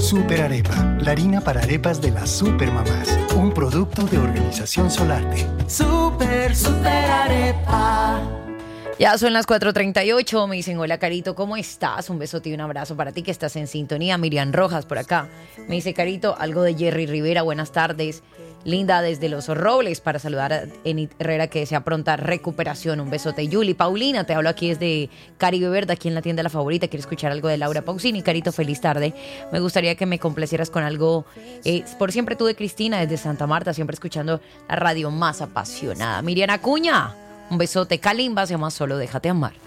Super Arepa, la harina para arepas de las supermamás. Un producto de Organización Solarte. Super Arepa. Ya son las 4:38, me dicen, hola Carito, ¿cómo estás? Un besote y un abrazo para ti que estás en sintonía. Miriam Rojas por acá. Me dice, Carito, algo de Jerry Rivera, buenas tardes. Linda desde Los Robles para saludar a Enid Herrera que desea pronta recuperación. Un besote. Yuli, Paulina, te hablo aquí desde Caribe Verde, aquí en la tienda La Favorita. Quiero escuchar algo de Laura Pausini. Carito, feliz tarde. Me gustaría que me complacieras con algo Por Siempre Tú de Cristina desde Santa Marta, siempre escuchando la radio más apasionada. Miriam Acuña, un besote. Kalimba se llama Solo Déjate Amar.